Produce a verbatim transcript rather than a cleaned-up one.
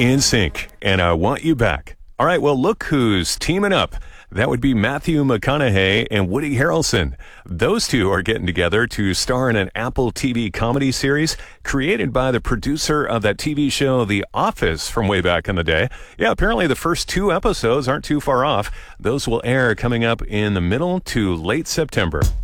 In Sync, and I Want You Back. All right, well, look who's teaming up. That would be Matthew McConaughey and Woody Harrelson. Those two are getting together to star in an Apple T V comedy series created by the producer of that T V show The Office from way back in the day. Yeah, apparently the first two episodes aren't too far off. Those will air coming up in the middle to late September.